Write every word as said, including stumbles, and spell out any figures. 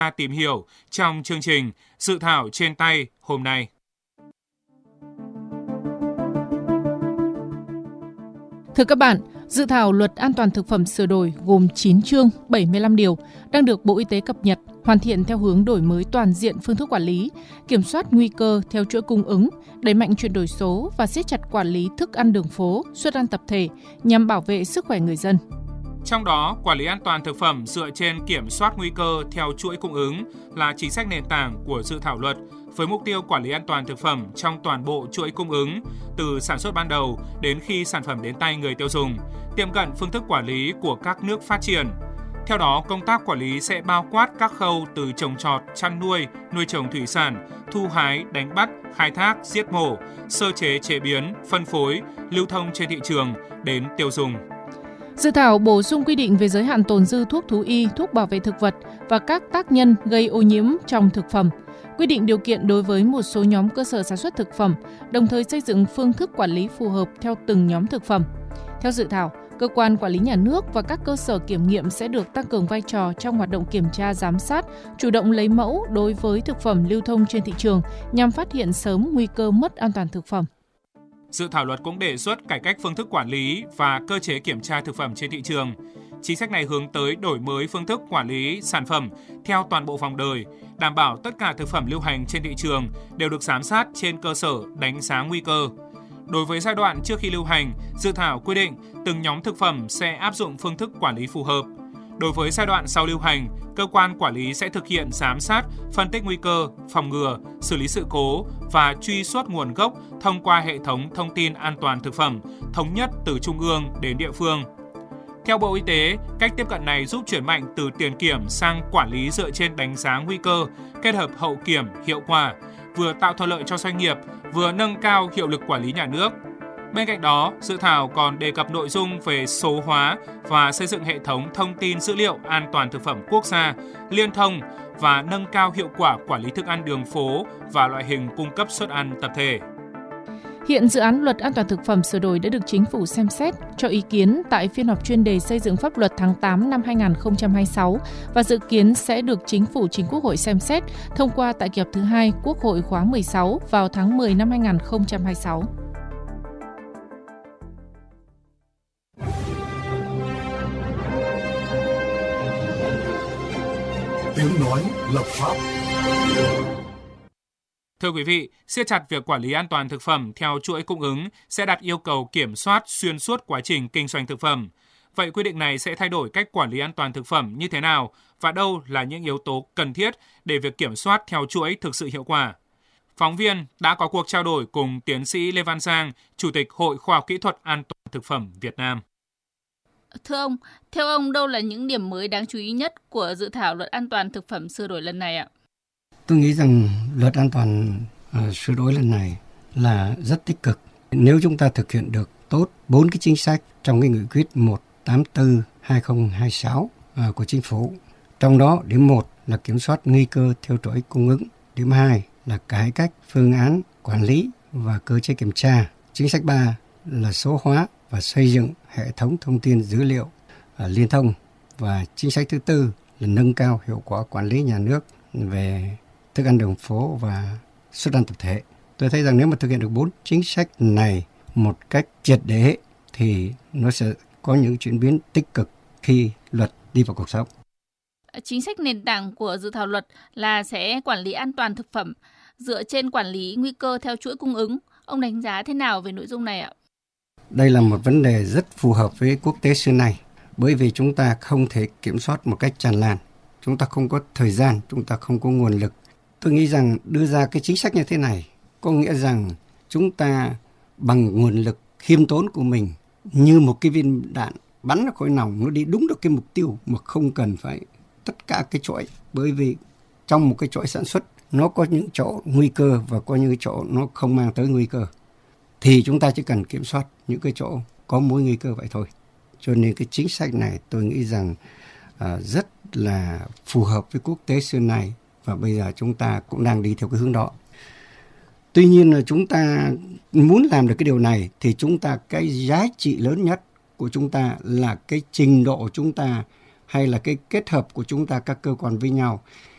tìm hiểu trong chương trình Dự thảo trên tay hôm nay. Thưa các bạn, dự thảo Luật An toàn thực phẩm sửa đổi gồm chín chương, bảy mươi lăm điều đang được Bộ Y tế cập nhật, hoàn thiện theo hướng đổi mới toàn diện phương thức quản lý, kiểm soát nguy cơ theo chuỗi cung ứng, đẩy mạnh chuyển đổi số và siết chặt quản lý thức ăn đường phố, suất ăn tập thể nhằm bảo vệ sức khỏe người dân. Trong đó, quản lý an toàn thực phẩm dựa trên kiểm soát nguy cơ theo chuỗi cung ứng là chính sách nền tảng của dự thảo luật, với mục tiêu quản lý an toàn thực phẩm trong toàn bộ chuỗi cung ứng, từ sản xuất ban đầu đến khi sản phẩm đến tay người tiêu dùng, tiệm cận phương thức quản lý của các nước phát triển. Theo đó, công tác quản lý sẽ bao quát các khâu từ trồng trọt, chăn nuôi, nuôi trồng thủy sản, thu hái, đánh bắt, khai thác, giết mổ, sơ chế chế biến, phân phối, lưu thông trên thị trường đến tiêu dùng. Dự thảo bổ sung quy định về giới hạn tồn dư thuốc thú y, thuốc bảo vệ thực vật và các tác nhân gây ô nhiễm trong thực phẩm, quy định điều kiện đối với một số nhóm cơ sở sản xuất thực phẩm, đồng thời xây dựng phương thức quản lý phù hợp theo từng nhóm thực phẩm. Theo dự thảo, cơ quan quản lý nhà nước và các cơ sở kiểm nghiệm sẽ được tăng cường vai trò trong hoạt động kiểm tra giám sát, chủ động lấy mẫu đối với thực phẩm lưu thông trên thị trường nhằm phát hiện sớm nguy cơ mất an toàn thực phẩm. Dự thảo luật cũng đề xuất cải cách phương thức quản lý và cơ chế kiểm tra thực phẩm trên thị trường. Chính sách này hướng tới đổi mới phương thức quản lý sản phẩm theo toàn bộ vòng đời, đảm bảo tất cả thực phẩm lưu hành trên thị trường đều được giám sát trên cơ sở đánh giá nguy cơ. Đối với giai đoạn trước khi lưu hành, dự thảo quy định từng nhóm thực phẩm sẽ áp dụng phương thức quản lý phù hợp. Đối với giai đoạn sau lưu hành, cơ quan quản lý sẽ thực hiện giám sát, phân tích nguy cơ, phòng ngừa, xử lý sự cố và truy xuất nguồn gốc thông qua hệ thống thông tin an toàn thực phẩm, thống nhất từ trung ương đến địa phương. Theo Bộ Y tế, cách tiếp cận này giúp chuyển mạnh từ tiền kiểm sang quản lý dựa trên đánh giá nguy cơ, kết hợp hậu kiểm hiệu quả, vừa tạo thuận lợi cho doanh nghiệp, vừa nâng cao hiệu lực quản lý nhà nước. Bên cạnh đó, dự thảo còn đề cập nội dung về số hóa và xây dựng hệ thống thông tin dữ liệu an toàn thực phẩm quốc gia, liên thông và nâng cao hiệu quả quản lý thức ăn đường phố và loại hình cung cấp suất ăn tập thể. Hiện dự án Luật An toàn thực phẩm sửa đổi đã được Chính phủ xem xét, cho ý kiến tại phiên họp chuyên đề xây dựng pháp luật tháng tám năm hai nghìn không trăm hai mươi sáu và dự kiến sẽ được Chính phủ trình Quốc hội xem xét thông qua tại kỳ họp thứ hai Quốc hội khóa mười sáu vào tháng mười năm hai nghìn không trăm hai mươi sáu. Tiếng nói lập pháp. Thưa quý vị, siết chặt việc quản lý an toàn thực phẩm theo chuỗi cung ứng sẽ đặt yêu cầu kiểm soát xuyên suốt quá trình kinh doanh thực phẩm. Vậy quy định này sẽ thay đổi cách quản lý an toàn thực phẩm như thế nào và đâu là những yếu tố cần thiết để việc kiểm soát theo chuỗi thực sự hiệu quả? Phóng viên đã có cuộc trao đổi cùng tiến sĩ Lê Văn Giang, Chủ tịch Hội Khoa học Kỹ thuật An toàn thực phẩm Việt Nam. Thưa ông, theo ông đâu là những điểm mới đáng chú ý nhất của dự thảo Luật An toàn thực phẩm sửa đổi lần này ạ? Tôi nghĩ rằng Luật An toàn uh, sửa đổi lần này là rất tích cực. Nếu chúng ta thực hiện được tốt bốn cái chính sách trong cái nghị quyết một tám tư hai không hai sáu uh, của Chính phủ. Trong đó, điểm một là kiểm soát nguy cơ theo chuỗi cung ứng. Điểm hai là cải cách phương án quản lý và cơ chế kiểm tra. Chính sách ba là số hóa và xây dựng hệ thống thông tin dữ liệu uh, liên thông. Và chính sách thứ tư là nâng cao hiệu quả quản lý nhà nước về thức ăn đường phố và suất ăn tập thể. Tôi thấy rằng nếu mà thực hiện được bốn chính sách này một cách triệt để thì nó sẽ có những chuyển biến tích cực khi luật đi vào cuộc sống. Chính sách nền tảng của dự thảo luật là sẽ quản lý an toàn thực phẩm dựa trên quản lý nguy cơ theo chuỗi cung ứng. Ông đánh giá thế nào về nội dung này ạ? Đây là một vấn đề rất phù hợp với quốc tế xưa nay, bởi vì chúng ta không thể kiểm soát một cách tràn lan. Chúng ta không có thời gian, chúng ta không có nguồn lực. Tôi nghĩ rằng đưa ra cái chính sách như thế này có nghĩa rằng chúng ta bằng nguồn lực khiêm tốn của mình như một cái viên đạn bắn ra khỏi nòng, nó đi đúng được cái mục tiêu mà không cần phải tất cả cái chuỗi. Bởi vì trong một cái chuỗi sản xuất nó có những chỗ nguy cơ và có những chỗ nó không mang tới nguy cơ. Thì chúng ta chỉ cần kiểm soát những cái chỗ có mối nguy cơ vậy thôi. Cho nên cái chính sách này tôi nghĩ rằng à, rất là phù hợp với quốc tế xưa nay và bây giờ chúng ta cũng đang đi theo cái hướng đó. Tuy nhiên là chúng ta muốn làm được cái điều này thì chúng ta cái giá trị lớn nhất của chúng ta là cái trình độ chúng ta hay là cái kết hợp của chúng ta các cơ quan với nhau